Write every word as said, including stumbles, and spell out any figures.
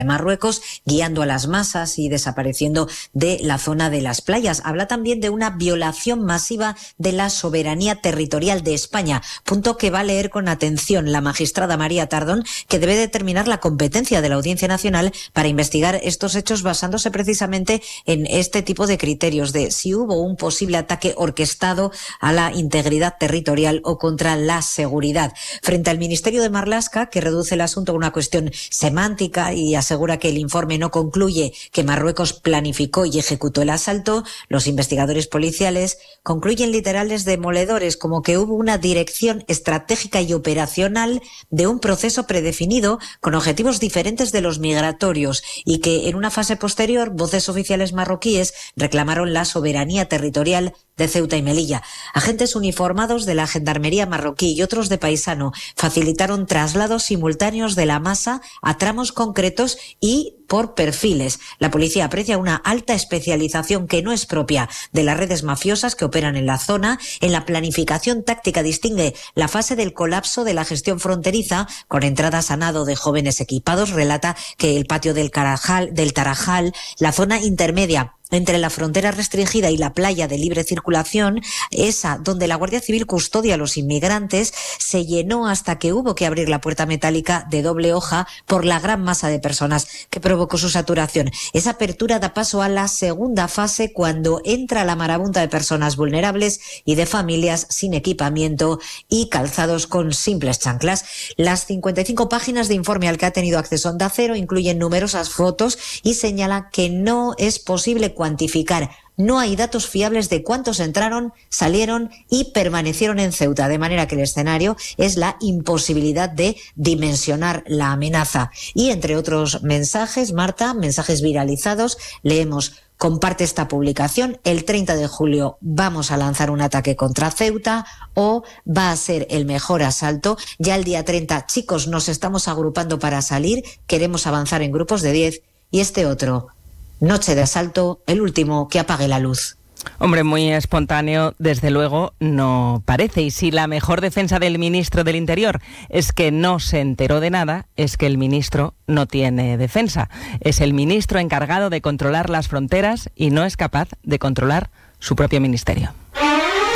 Marruecos, guiando a las masas y desapareciendo de la zona de las playas. Habla también de una violación masiva de la soberanía territorial de España, punto que va a leer con atención la magistrada María Tardón, que debe determinar la competencia de la Audiencia Nacional para investigar estos hechos basándose precisamente en este tipo de criterios de si hubo un posible ataque orquestado a la integridad territorial o contra la seguridad. Frente al Ministerio de Marlaska, que reduce el asunto a una cuestión semántica y asegura que el informe no concluye que Marruecos planificó y ejecutó el asalto, los investigadores policiales concluyen literales demoledores como que hubo una dirección estratégica y operacional de un proceso predefinido con objetivos diferentes de los migratorios y que en una fase posterior voces oficiales marroquíes reclamaron la soberanía territorial de Ceuta y Melilla. Agentes uniformados de la Gendarmería marroquí y otros de paisano facilitaron traslados simultáneos de la masa a tramos concretos y por perfiles. La policía aprecia una alta especialización que no es propia de las redes mafiosas que operan en la zona. En la planificación táctica distingue la fase del colapso de la gestión fronteriza con entradas a nado de jóvenes equipados. Relata que el patio del Carajal, del Tarajal, la zona intermedia entre la frontera restringida y la playa de libre circulación, esa donde la Guardia Civil custodia a los inmigrantes, se llenó hasta que hubo que abrir la puerta metálica de doble hoja por la gran masa de personas que provocó su saturación. Esa apertura da paso a la segunda fase cuando entra la marabunta de personas vulnerables y de familias sin equipamiento y calzados con simples chanclas. Las cincuenta y cinco páginas de informe al que ha tenido acceso Onda Cero incluyen numerosas fotos y señala que no es posible cuantificar. No hay datos fiables de cuántos entraron, salieron y permanecieron en Ceuta, de manera que el escenario es la imposibilidad de dimensionar la amenaza. Y entre otros mensajes, Marta, mensajes viralizados, leemos: comparte esta publicación, el treinta de julio vamos a lanzar un ataque contra Ceuta, o va a ser el mejor asalto. Ya el día treinta, chicos, nos estamos agrupando para salir, queremos avanzar en grupos de diez. Y este otro: noche de asalto, el último que apague la luz. Hombre, muy espontáneo, desde luego, no parece. Y si la mejor defensa del ministro del Interior es que no se enteró de nada, es que el ministro no tiene defensa. Es el ministro encargado de controlar las fronteras y no es capaz de controlar su propio ministerio.